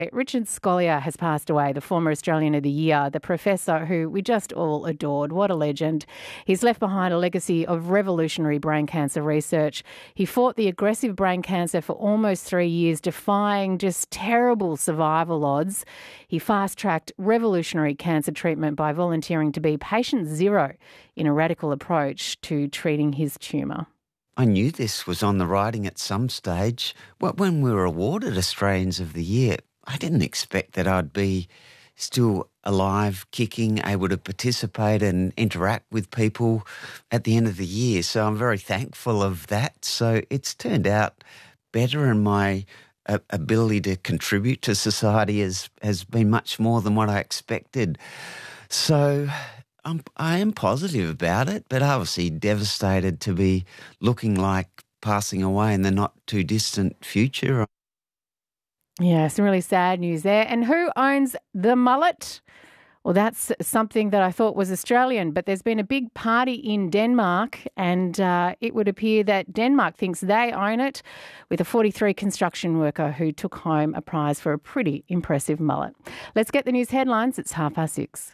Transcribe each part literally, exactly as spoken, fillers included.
Richard Scolyer has passed away, the former Australian of the Year, the professor who we just all adored. What a legend. He's left behind a legacy of revolutionary brain cancer research. He fought the aggressive brain cancer for almost three years, defying just terrible survival odds. He fast-tracked revolutionary cancer treatment by volunteering to be patient zero in a radical approach to treating his tumour. I knew this was on the writing at some stage. When we were awarded Australians of the Year, I didn't expect that I'd be still alive, kicking, able to participate and interact with people at the end of the year. So I'm very thankful of that. So it's turned out better, and my uh, ability to contribute to society has, has been much more than what I expected. So I'm, I am positive about it, but obviously devastated to be looking like passing away in the not too distant future. Yeah, some really sad news there. And who owns the mullet? Well, that's something that I thought was Australian, but there's been a big party in Denmark, and uh, it would appear that Denmark thinks they own it, with a forty-three construction worker who took home a prize for a pretty impressive mullet. Let's get the news headlines. It's half past six.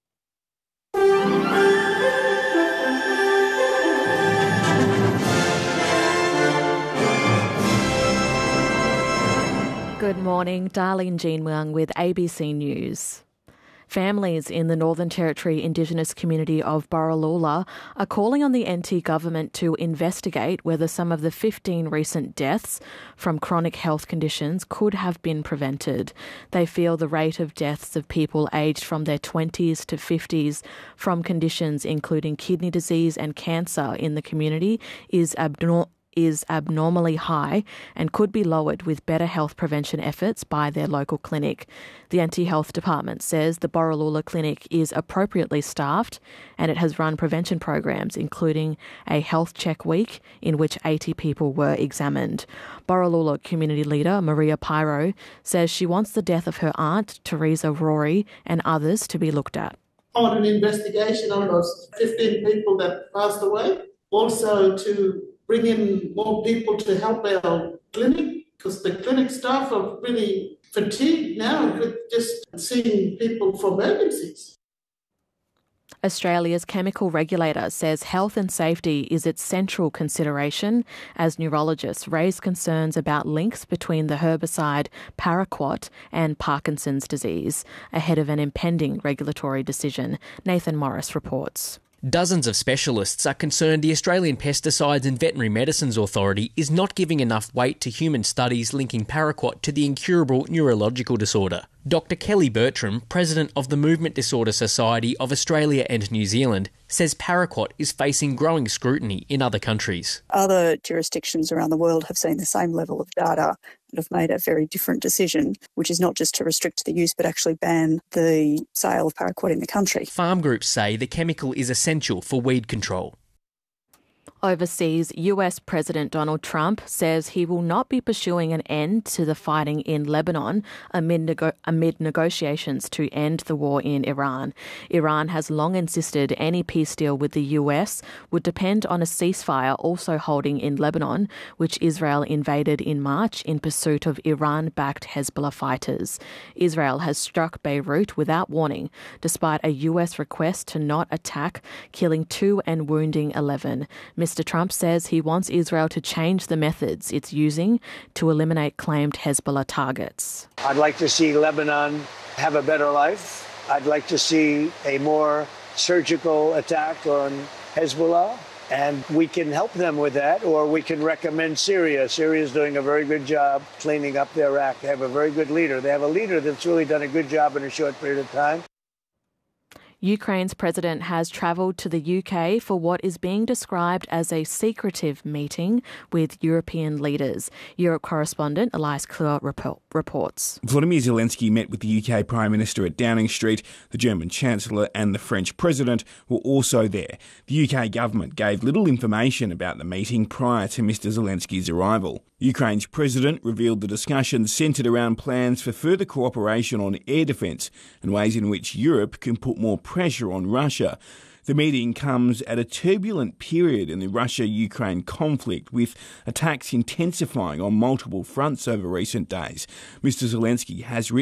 Good morning, Darlene Jean Wang with A B C News. Families in the Northern Territory Indigenous community of Borroloola are calling on the N T government to investigate whether some of the fifteen recent deaths from chronic health conditions could have been prevented. They feel the rate of deaths of people aged from their twenties to fifties from conditions including kidney disease and cancer in the community is abnormal. is abnormally high and could be lowered with better health prevention efforts by their local clinic. The N T Health Department says the Borroloola Clinic is appropriately staffed and it has run prevention programs, including a health check week in which eighty people were examined. Borroloola community leader Maria Pyro says she wants the death of her aunt, Teresa Rory, and others to be looked at. I want an investigation on those fifteen people that passed away. Also to bring in more people to help our clinic, because the clinic staff are really fatigued now with just seeing people for emergencies. Australia's chemical regulator says health and safety is its central consideration as neurologists raise concerns about links between the herbicide paraquat and Parkinson's disease ahead of an impending regulatory decision. Nathan Morris reports. Dozens of specialists are concerned the Australian Pesticides and Veterinary Medicines Authority is not giving enough weight to human studies linking paraquat to the incurable neurological disorder. Doctor Kelly Bertram, president of the Movement Disorder Society of Australia and New Zealand, says paraquat is facing growing scrutiny in other countries. Other jurisdictions around the world have seen the same level of data and have made a very different decision, which is not just to restrict the use but actually ban the sale of paraquat in the country. Farm groups say the chemical is essential for weed control. Overseas, U S President Donald Trump says he will not be pursuing an end to the fighting in Lebanon amid, nego- amid negotiations to end the war in Iran. Iran has long insisted any peace deal with the U S would depend on a ceasefire also holding in Lebanon, which Israel invaded in March in pursuit of Iran-backed Hezbollah fighters. Israel has struck Beirut without warning, despite a U S request to not attack, killing two and wounding eleven. Mister Trump says he wants Israel to change the methods it's using to eliminate claimed Hezbollah targets. I'd like to see Lebanon have a better life. I'd like to see a more surgical attack on Hezbollah, and we can help them with that, or we can recommend Syria. Syria is doing a very good job cleaning up their act. They have a very good leader. They have a leader that's really done a good job in a short period of time. Ukraine's president has travelled to the U K for what is being described as a secretive meeting with European leaders. Europe correspondent Elias Kluwer reports. Volodymyr Zelensky met with the U K Prime Minister at Downing Street. The German Chancellor and the French President were also there. The U K government gave little information about the meeting prior to Mister Zelensky's arrival. Ukraine's president revealed the discussions centred around plans for further cooperation on air defence and ways in which Europe can put more pressure on Russia. The meeting comes at a turbulent period in the Russia-Ukraine conflict, with attacks intensifying on multiple fronts over recent days. Mister Zelensky has written